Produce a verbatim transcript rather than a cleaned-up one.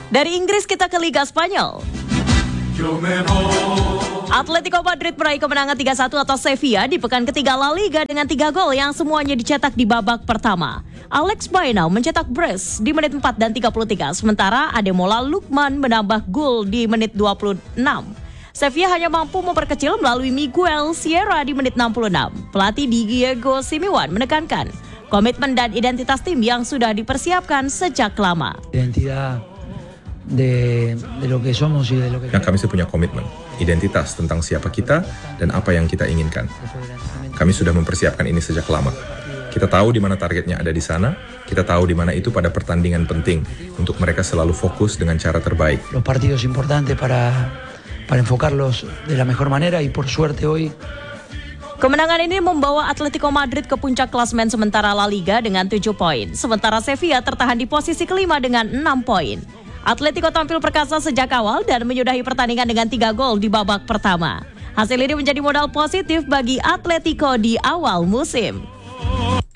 Dari Inggris kita ke Liga Spanyol. Atletico Madrid meraih kemenangan tiga satu atas Sevilla di pekan ketiga La Liga dengan tiga gol yang semuanya dicetak di babak pertama. Alex Baena mencetak brace di menit empat dan tiga puluh tiga, sementara Ademola Lookman menambah gol di menit dua puluh enam. Sevilla hanya mampu memperkecil melalui Miguel Sierra di menit enam puluh enam. Pelatih Diego Simeone menekankan komitmen dan identitas tim yang sudah dipersiapkan sejak lama. Identitas de, de lo que somos y de lo que yang kami sudah punya komitmen, identitas tentang siapa kita dan apa yang kita inginkan. Kami sudah mempersiapkan ini sejak lama. Kita tahu di mana targetnya ada di sana. Kita tahu di mana itu pada pertandingan penting untuk mereka selalu fokus dengan cara terbaik. Los partidos importantes para para enfocarlos de la mejor manera y por suerte hoy. Kemenangan ini membawa Atletico Madrid ke puncak klasemen sementara La Liga dengan tujuh poin. Sementara Sevilla tertahan di posisi kelima dengan enam poin. Atletico tampil perkasa sejak awal dan menyudahi pertandingan dengan tiga gol di babak pertama. Hasil ini menjadi modal positif bagi Atletico di awal musim.